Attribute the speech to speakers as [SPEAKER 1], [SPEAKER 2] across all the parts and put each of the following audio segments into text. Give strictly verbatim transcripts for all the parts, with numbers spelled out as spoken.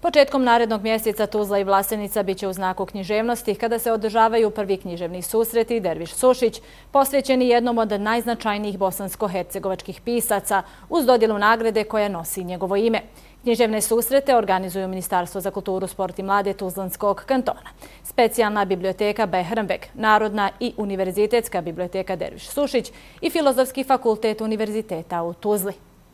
[SPEAKER 1] Početkom narednog mjeseca Tuzla i Vlasenica biće u znaku književnosti kada se održavaju prvi književni susreti Derviš Sušić, posvećeni jednom od najznačajnijih bosansko-hercegovačkih pisaca uz dodjelu nagrade koja nosi njegovo ime. Književne susrete organizuju Ministarstvo za kulturu, sport i mlade Tuzlanskog kantona, Specijalna biblioteka Behranbeg, Narodna i Univerzitetska biblioteka Derviš Sušić i Filozofski fakultet Univerziteta u Tuzli.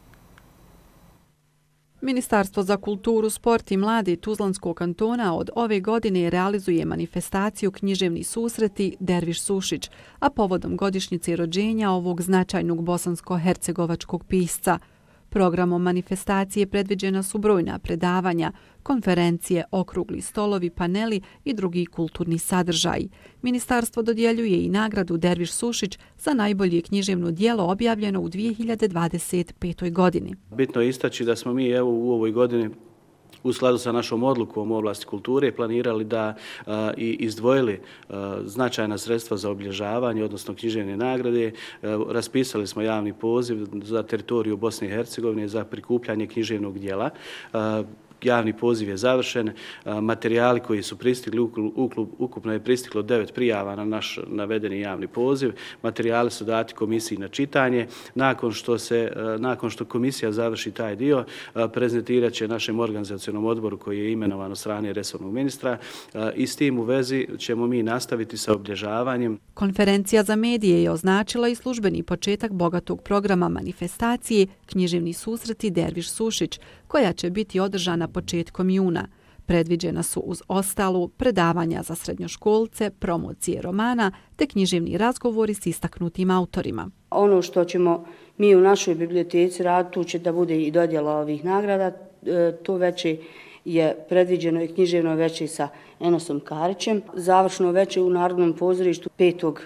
[SPEAKER 2] Ministarstvo za kulturu, sport i mlade Tuzlanskog kantona od ove godine realizuje manifestaciju Književni susreti Derviš Sušić, a povodom godišnjice rođenja ovog značajnog bosansko-hercegovačkog pisca. Programom manifestacije predviđena su brojna predavanja, konferencije, okrugli stolovi, paneli i drugi kulturni sadržaji. Ministarstvo dodjeljuje i nagradu Derviš Sušić za najbolje književno djelo objavljeno u dvije hiljade dvadeset petoj godini.
[SPEAKER 3] Bitno je istaći da smo mi evo u ovoj godini u skladu sa našom odlukom u oblasti kulture planirali da a, i izdvojili a, značajna sredstva za obilježavanje, odnosno književne nagrade. A, raspisali smo javni poziv za teritoriju Bosne i Hercegovine za prikupljanje književnog djela. A, Javni poziv je završen, materijali koji su pristigli, ukupno je pristiglo devet prijava na naš navedeni javni poziv. Materijali su dati komisiji na čitanje. Nakon što, se, nakon što komisija završi taj dio, prezentirat će našem organizacionom odboru koji je imenovan od strane resornog ministra i s tim u vezi ćemo mi nastaviti sa obilježavanjem.
[SPEAKER 2] Konferencija za medije je označila i službeni početak bogatog programa manifestacije Književni susreti Derviš Sušić, koja će biti održana početkom juna. Predviđena su uz ostalu predavanja za srednjoškolce, promocije romana te književni razgovori s istaknutim autorima.
[SPEAKER 4] Ono što ćemo mi u našoj biblioteci raditi, tu će da bude i dodjela ovih nagrada. To veče je predviđeno i književno veče sa Enosom Karićem. Završno veče u Narodnom pozorištu petog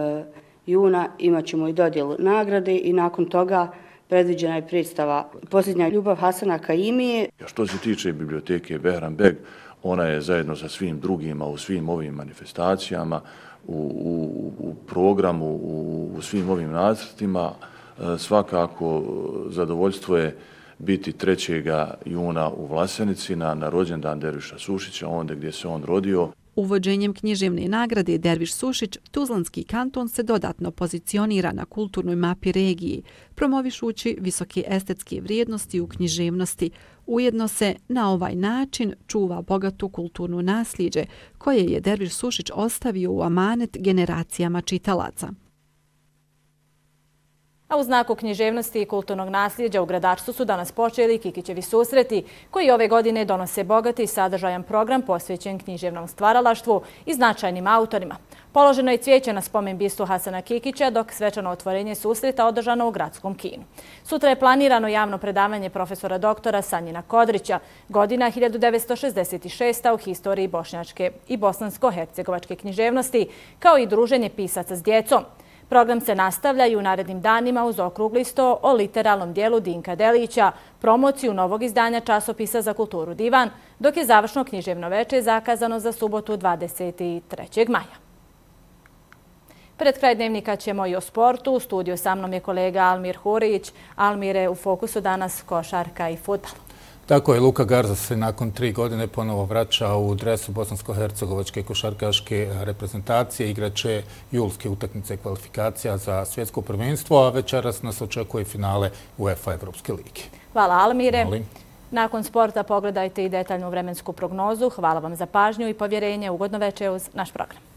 [SPEAKER 4] juna imat ćemo i dodjelu nagrade i nakon toga predviđena je predstava Posljednja ljubav Hasana Kaimije.
[SPEAKER 5] Što se tiče biblioteke Behranbeg, ona je zajedno sa svim drugima u svim ovim manifestacijama, u, u, u programu, u, u svim ovim nacrtima. Svakako zadovoljstvo je biti trećeg juna u Vlasenici na, na rođendan Derviša Sušića, onda gdje se on rodio.
[SPEAKER 2] Uvođenjem književne nagrade Derviš Sušić, Tuzlanski kanton se dodatno pozicionira na kulturnoj mapi regiji, promovišući visoke estetske vrijednosti u književnosti. Ujedno se na ovaj način čuva bogatu kulturno nasljeđe koje je Derviš Sušić ostavio u amanet generacijama čitalaca.
[SPEAKER 1] A u znaku književnosti i kulturnog nasljeđa u Gradačcu su danas počeli Kikićevi susreti, koji ove godine donose bogati i sadržajan program posvećen književnom stvaralaštvu i značajnim autorima. Položeno je cvijeće na spomen bistu Hasana Kikića, dok svečano otvorenje susreta održano u gradskom kinu. Sutra je planirano javno predavanje profesora doktora Sanjina Kodrića, godina hiljadu devetsto šezdeset šesta u historiji bošnjačke i bosansko-hercegovačke književnosti, kao i druženje pisaca s djecom. Program se nastavlja i u narednim danima uz okrugli sto o literalnom dijelu Dinka Delića, promociju novog izdanja časopisa za kulturu Divan, dok je završno književno veče zakazano za subotu dvadeset trećeg maja. Pred kraj dnevnika ćemo i o sportu. U studiju sa mnom je kolega Almir Hurić. Almire, u fokusu danas košarka i fudbal.
[SPEAKER 6] Tako je, Luka Garza se nakon tri godine ponovo vraća u dresu bosansko-hercegovačke košarkaške reprezentacije. Igraće julske utakmice kvalifikacija za svjetsko prvenstvo, a večeras nas očekuje finale UEFA Evropske lige.
[SPEAKER 1] Hvala, Almire. Molim. Nakon sporta pogledajte i detaljnu vremensku prognozu. Hvala vam za pažnju i povjerenje. Ugodno večer uz naš program.